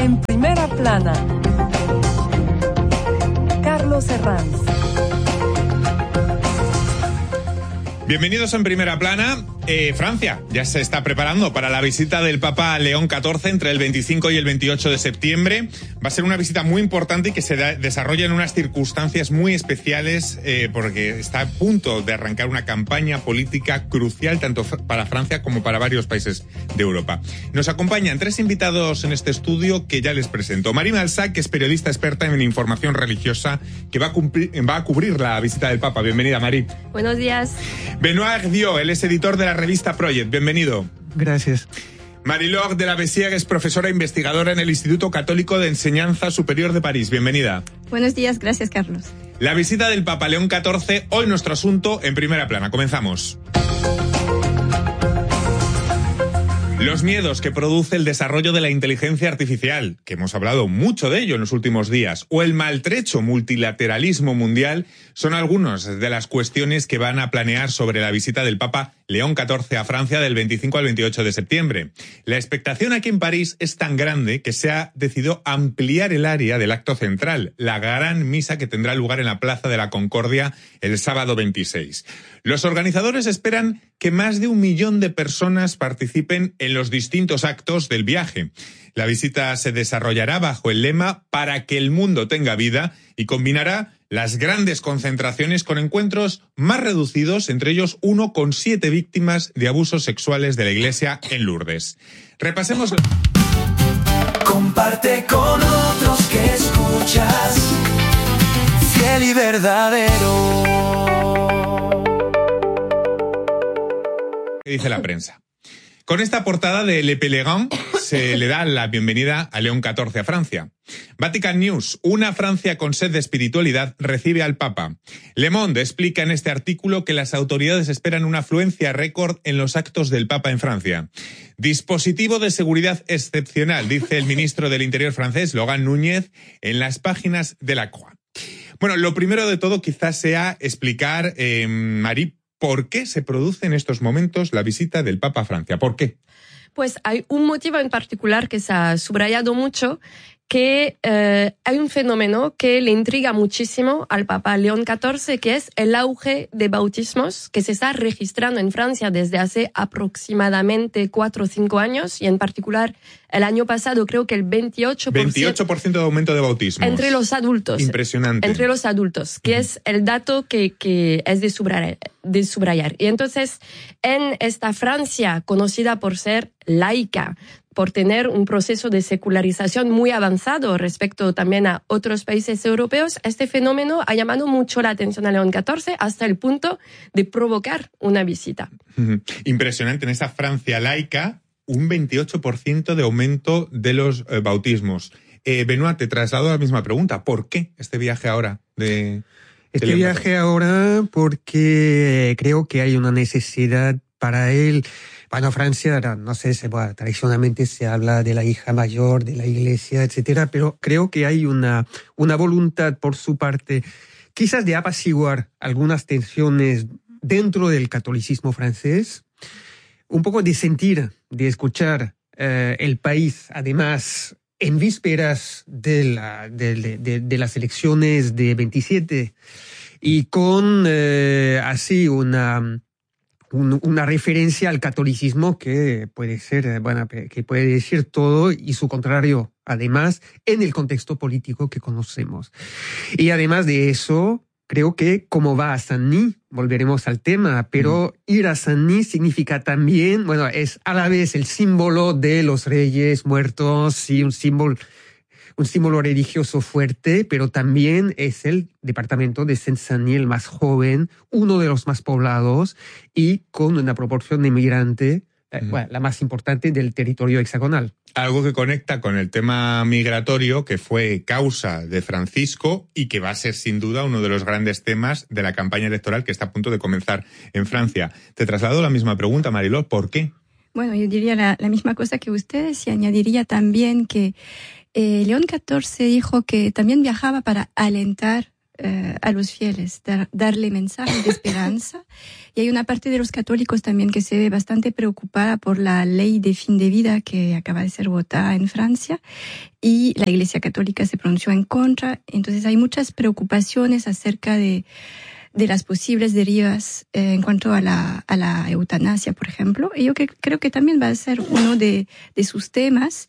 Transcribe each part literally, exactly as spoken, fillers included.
En primera plana, Carlos Herranz. Bienvenidos en Primera Plana. Eh, Francia ya se está preparando para la visita del Papa León catorce entre el veinticinco y el veintiocho de septiembre. Va a ser una visita muy importante y que se da, desarrolla en unas circunstancias muy especiales eh, porque está a punto de arrancar una campaña política crucial tanto para Francia como para varios países de Europa. Nos acompañan tres invitados en este estudio que ya les presento. Marie Malsac, que es periodista experta en información religiosa, que va a, cumplir, va a cubrir la visita del Papa. Bienvenida, Marie. Buenos días. Benoît Hervieux, él es editor de la revista Project. Bienvenido. Gracias. Marie-Laure de la Bessière es profesora e investigadora en el Instituto Católico de Enseñanza Superior de París. Bienvenida. Buenos días, gracias, Carlos. La visita del Papa León catorce, hoy nuestro asunto en Primera Plana. Comenzamos. Los miedos que produce el desarrollo de la inteligencia artificial, que hemos hablado mucho de ello en los últimos días, o el maltrecho multilateralismo mundial, son algunas de las cuestiones que van a planear sobre la visita del Papa León catorce a Francia del veinticinco al veintiocho de septiembre. La expectación aquí en París es tan grande que se ha decidido ampliar el área del acto central, la gran misa que tendrá lugar en la Plaza de la Concordia el sábado veintiséis. Los organizadores esperan que más de un millón de personas participen en los distintos actos del viaje. La visita se desarrollará bajo el lema "Para que el mundo tenga vida" y combinará las grandes concentraciones con encuentros más reducidos, entre ellos uno con siete víctimas de abusos sexuales de la Iglesia en Lourdes. Repasemos. Comparte con otros que escuchas, fiel y verdadero. ¿Qué dice la prensa? Con esta portada de Le Pèlerin se le da la bienvenida a León catorce a Francia. Vatican News, una Francia con sed de espiritualidad recibe al Papa. Le Monde explica en este artículo que las autoridades esperan una afluencia récord en los actos del Papa en Francia. Dispositivo de seguridad excepcional, dice el ministro del Interior francés, Laurent Nunez, en las páginas de la Croix. Bueno, lo primero de todo quizás sea explicar, eh, Marie, ¿por qué se produce en estos momentos la visita del Papa a Francia? ¿Por qué? Pues hay un motivo en particular que se ha subrayado mucho, que eh, hay un fenómeno que le intriga muchísimo al Papa León catorce, que es el auge de bautismos que se está registrando en Francia desde hace aproximadamente cuatro o cinco años, y en particular el año pasado creo que el veintiocho por ciento, veintiocho por ciento de aumento de bautismos. Entre los adultos. Impresionante. Entre los adultos, que uh-huh. es el dato que, que es de subrayar, de subrayar. Y entonces, en esta Francia conocida por ser laica, por tener un proceso de secularización muy avanzado respecto también a otros países europeos, este fenómeno ha llamado mucho la atención a León catorce hasta el punto de provocar una visita. Impresionante, en esa Francia laica, un veintiocho por ciento de aumento de los eh, bautismos. Eh, Benoît, te traslado la misma pregunta. ¿Por qué este viaje ahora de, de Este León viaje catorce? ahora porque creo que hay una necesidad para él. Bueno, Francia, no sé, se, bueno, tradicionalmente se habla de la hija mayor de la Iglesia, etcétera, pero creo que hay una, una voluntad por su parte, quizás de apaciguar algunas tensiones dentro del catolicismo francés, un poco de sentir, de escuchar eh, el país, además, en vísperas de, la, de, de, de las elecciones de veintisiete, y con eh, así una... una referencia al catolicismo que puede ser, bueno, que puede decir todo y su contrario, además, en el contexto político que conocemos. Y además de eso, creo que como va a Saint-Denis, volveremos al tema, pero mm. ir a Saint-Denis significa también, bueno, es a la vez el símbolo de los reyes muertos y un símbolo un símbolo religioso fuerte, pero también es el departamento de Seine-Saint-Denis, el más joven, uno de los más poblados y con una proporción de inmigrante, eh, mm. bueno, la más importante del territorio hexagonal. Algo que conecta con el tema migratorio, que fue causa de Francisco y que va a ser sin duda uno de los grandes temas de la campaña electoral que está a punto de comenzar en Francia. Te traslado la misma pregunta, Marie-Laure, ¿por qué? Bueno, yo diría la, la misma cosa que ustedes y añadiría también que Eh, León catorce dijo que también viajaba para alentar eh, a los fieles, dar, darle mensajes de esperanza. Y hay una parte de los católicos también que se ve bastante preocupada por la ley de fin de vida que acaba de ser votada en Francia, y la Iglesia Católica se pronunció en contra. Entonces hay muchas preocupaciones acerca de de las posibles derivas eh, en cuanto a la, a la eutanasia, por ejemplo. Y yo que, creo que también va a ser uno de, de sus temas,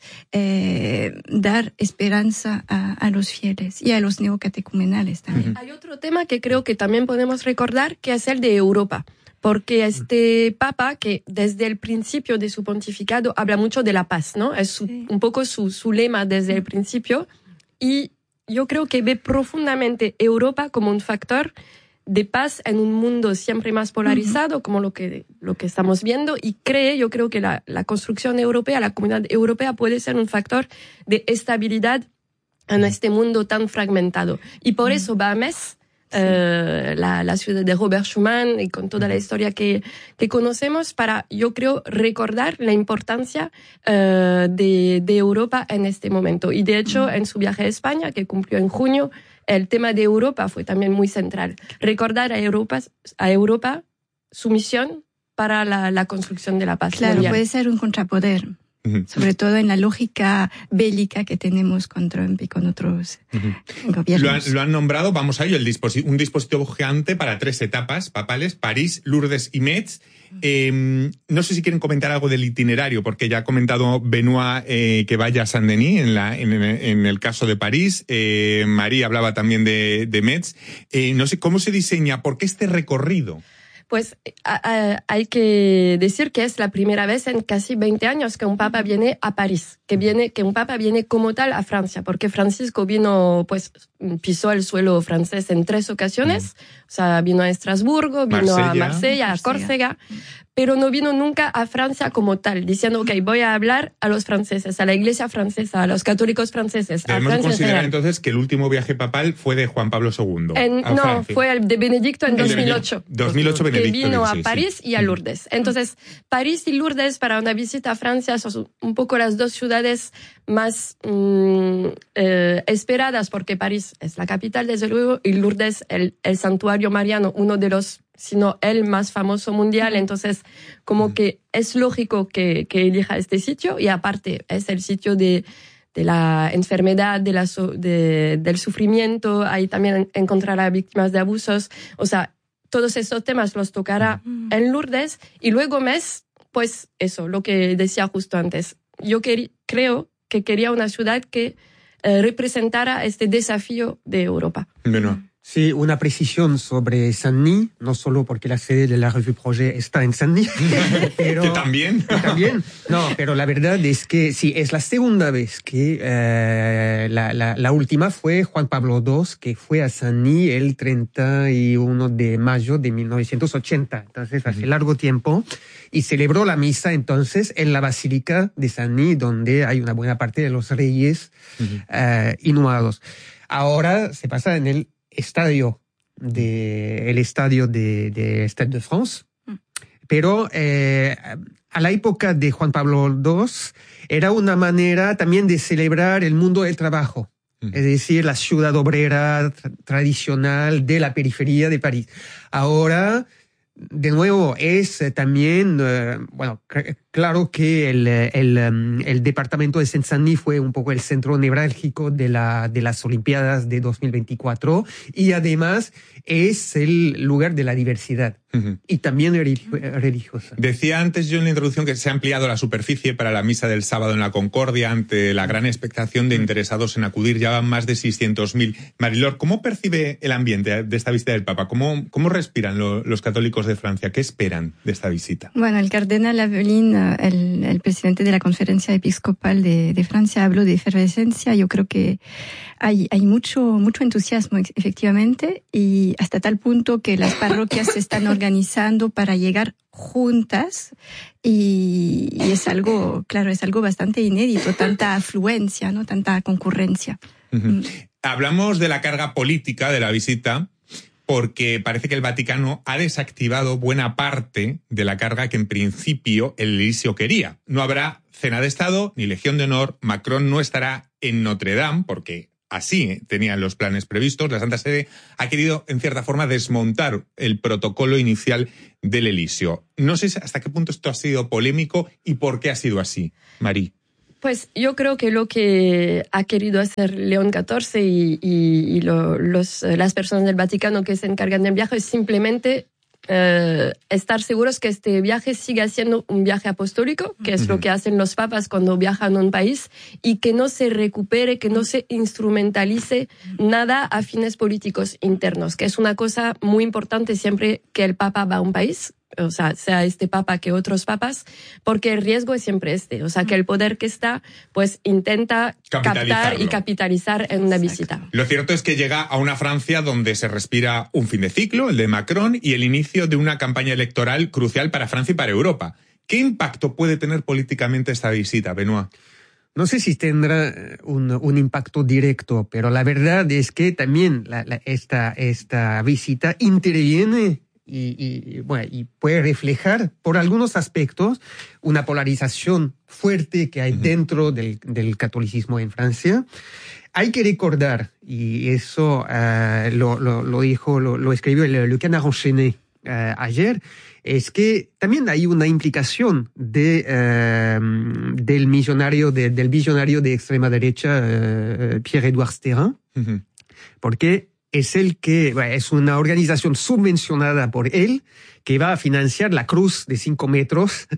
eh, dar esperanza a, a los fieles y a los neocatecumenales también. Hay otro tema que creo que también podemos recordar, que es el de Europa. Porque este Papa, que desde el principio de su pontificado habla mucho de la paz, ¿no? Es su, sí. un poco su, su lema desde el principio. Y yo creo que ve profundamente Europa como un factor de paz en un mundo siempre más polarizado, uh-huh. como lo que, lo que estamos viendo, y cree, yo creo que la, la construcción europea, la comunidad europea puede ser un factor de estabilidad en este mundo tan fragmentado. Y por uh-huh. eso va a Metz, sí. eh, la, la ciudad de Robert Schuman, y con toda la historia que, que conocemos, para, yo creo, recordar la importancia eh, de, de Europa en este momento. Y de hecho, uh-huh. en su viaje a España, que cumplió en junio, el tema de Europa fue también muy central. Recordar a Europa, a Europa su misión para la, la construcción de la paz Claro, mundial. Puede ser un contrapoder, uh-huh. sobre todo en la lógica bélica que tenemos con Trump y con otros uh-huh. gobiernos. Lo han, lo han nombrado, vamos a ello, el disposi- un dispositivo gigante para tres etapas papales, París, Lourdes y Metz. Eh, no sé si quieren comentar algo del itinerario, porque ya ha comentado Benoît eh, que vaya a Saint-Denis en, la, en, en el caso de París. Eh, María hablaba también de, de Metz. Eh, no sé cómo se diseña, ¿por qué este recorrido? Pues a, a, hay que decir que es la primera vez en casi veinte años que un papa viene a París, que viene, que un papa viene como tal a Francia, porque Francisco vino, pues, pisó el suelo francés en tres ocasiones, mm. o sea, vino a Estrasburgo, vino Marsella. a Marsella, a Córcega, pero no vino nunca a Francia como tal, diciendo, ok, voy a hablar a los franceses, a la iglesia francesa, a los católicos franceses, a Debemos Francia considerar en entonces que el último viaje papal fue de Juan Pablo segundo. En, no, Francia. fue el de Benedicto en dos mil ocho. dos mil ocho, Benedicto. Que vino dieciséis, a París sí. y a Lourdes. Entonces, París y Lourdes para una visita a Francia son un poco las dos ciudades más mmm, eh, esperadas, porque París es la capital, desde luego, y Lourdes el, el santuario mariano, uno de los, sino el más famoso mundial. Entonces, como que es lógico que, que elija este sitio, y aparte es el sitio de de la enfermedad, de la, de, del sufrimiento, ahí también encontrará víctimas de abusos, o sea, todos esos temas los tocará mm. en Lourdes, y luego Metz, pues eso, lo que decía justo antes. Yo quer- creo que quería una ciudad que eh, representara este desafío de Europa. Bueno. Sí, una precisión sobre Saint-Denis, no solo porque la sede de la Revue Projet está en Saint-Denis, pero... ¿Que también? Que también. No, pero la verdad es que sí, es la segunda vez que eh, la, la, la última fue Juan Pablo segundo, que fue a Saint-Denis el treinta y uno de mayo de mil novecientos ochenta, entonces hace uh-huh. largo tiempo, y celebró la misa entonces en la Basílica de Saint-Denis, donde hay una buena parte de los reyes uh-huh. eh, inhumados. Ahora se pasa en el estadio de el estadio de, de Stade de France, pero eh, a la época de Juan Pablo segundo era una manera también de celebrar el mundo del trabajo, mm. es decir, la ciudad obrera tra- tradicional de la periferia de París. Ahora, de nuevo, es también, eh, bueno, c- claro que el, el, el departamento de Saint-Denis fue un poco el centro nevrálgico de, la, de las Olimpiadas de dos mil veinticuatro, y además es el lugar de la diversidad uh-huh. y también religiosa. Decía antes yo en la introducción que se ha ampliado la superficie para la misa del sábado en la Concordia ante la gran expectación de interesados en acudir. Ya van más de seiscientos mil. Marilor, ¿cómo percibe el ambiente de esta visita del Papa? ¿Cómo, cómo respiran lo, los católicos de Francia? ¿Qué esperan de esta visita? Bueno, el cardenal Avelin, el, el presidente de la Conferencia Episcopal de, de Francia, habló de efervescencia. Yo creo que hay, hay mucho, mucho entusiasmo, efectivamente, y hasta tal punto que las parroquias se están organizando para llegar juntas, y, y es algo, claro, es algo bastante inédito, tanta afluencia, ¿no? Tanta concurrencia. Uh-huh. Mm. Hablamos de la carga política de la visita, porque parece que el Vaticano ha desactivado buena parte de la carga que en principio el Elíseo quería. No habrá cena de Estado ni Legión de Honor, Macron no estará en Notre Dame, porque así ¿eh? tenían los planes previstos. La Santa Sede ha querido, en cierta forma, desmontar el protocolo inicial del Elíseo. No sé hasta qué punto esto ha sido polémico y por qué ha sido así, Marí. Pues yo creo que lo que ha querido hacer León catorce y, y, y lo, los, las personas del Vaticano que se encargan del viaje es simplemente eh, estar seguros que este viaje siga siendo un viaje apostólico, que es uh-huh. lo que hacen los papas cuando viajan a un país, y que no se recupere, que no se instrumentalice nada a fines políticos internos, que es una cosa muy importante siempre que el papa va a un país, o sea, sea este papa que otros papas, porque el riesgo es siempre este, o sea, que el poder que está, pues intenta captar y capitalizar en una visita. Lo cierto es que llega a una Francia donde se respira un fin de ciclo, el de Macron, y el inicio de una campaña electoral crucial para Francia y para Europa. ¿Qué impacto puede tener políticamente esta visita, Benoît? No sé si tendrá un, un impacto directo, pero la verdad es que también la, la, esta, esta visita interviene Y, y, bueno, y puede reflejar, por algunos aspectos, una polarización fuerte que hay uh-huh. dentro del, del catolicismo en Francia. Hay que recordar, y eso uh, lo, lo, lo dijo, lo, lo escribió el Le Canard enchaîné uh, ayer, es que también hay una implicación de, uh, del, millonario, de, del visionario de extrema derecha, uh, Pierre-Édouard Stérin, uh-huh. porque es el que, bueno, es una organización subvencionada por él que va a financiar la cruz de cinco metros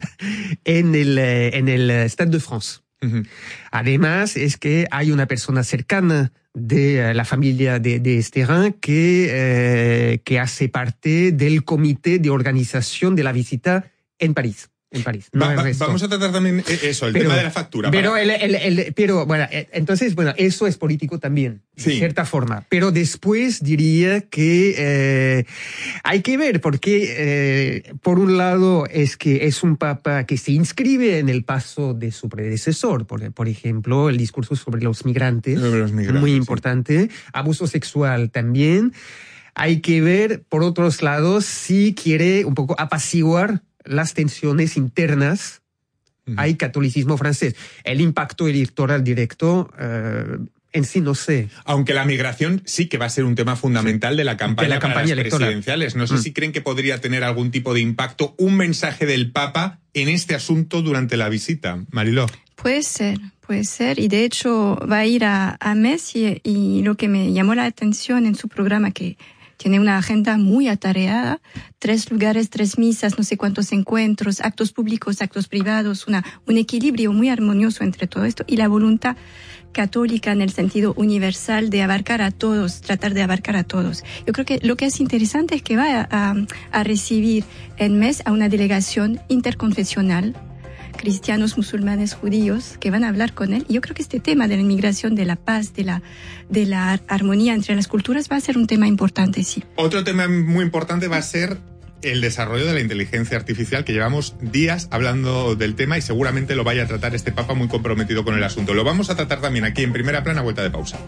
en el, en el Stade de France. Uh-huh. Además, es que hay una persona cercana de la familia de, de Stérin que, eh, que hace parte del comité de organización de la visita en París. En París. No va, va, vamos a tratar también eso, el pero, tema de la factura. Pero, el, el, el, pero bueno, entonces, bueno, eso es político también, sí. de cierta forma. Pero después diría que eh, hay que ver, porque eh, por un lado es que es un papa que se inscribe en el paso de su predecesor. Por, por ejemplo, el discurso sobre los migrantes, sobre los migrantes muy importante. Sí. Abuso sexual también. Hay que ver, por otros lados, si quiere un poco apaciguar las tensiones internas. Uh-huh. Hay catolicismo francés. El impacto electoral directo, uh, en sí no sé. Aunque la migración sí que va a ser un tema fundamental sí. de la campaña, de la campaña para las electoral. presidenciales. No sé uh-huh. si creen que podría tener algún tipo de impacto un mensaje del Papa en este asunto durante la visita. Mariló. Puede ser, puede ser. Y de hecho va a ir a, a Metz y, y lo que me llamó la atención en su programa, que tiene una agenda muy atareada, tres lugares, tres misas, no sé cuántos encuentros, actos públicos, actos privados, una, un equilibrio muy armonioso entre todo esto y la voluntad católica en el sentido universal de abarcar a todos, tratar de abarcar a todos. Yo creo que lo que es interesante es que va a, a, a recibir en Metz a una delegación interconfesional, cristianos, musulmanes, judíos, que van a hablar con él. Y yo creo que este tema de la inmigración, de la paz, de la, de la armonía entre las culturas va a ser un tema importante, sí. Otro tema muy importante va a ser el desarrollo de la inteligencia artificial, que llevamos días hablando del tema y seguramente lo vaya a tratar este Papa muy comprometido con el asunto. Lo vamos a tratar también aquí en Primera Plana, vuelta de pausa.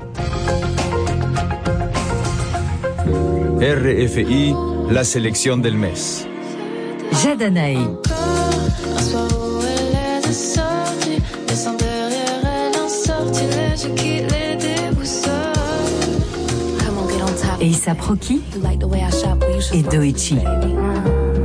R F I, la selección del mes. Jadanaï. Eisa Proki et Doichi.